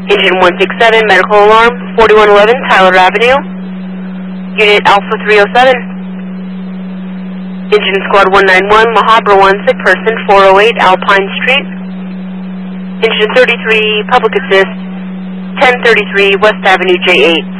Engine 167, medical alarm, 4111 Tyler Avenue. Unit Alpha 307. Engine Squad 191, Mahabra 1, sick person, 408 Alpine Street. Engine 33, public assist, 1033 West Avenue, J8.